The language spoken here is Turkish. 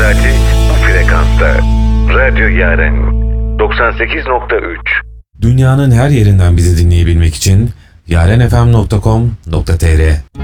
saati bu frekansta. Radyo Yaren 98.3. Dünyanın her yerinden bizi dinleyebilmek için yarenfm.com.tr